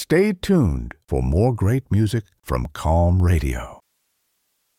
Stay tuned for more great music from Calm Radio.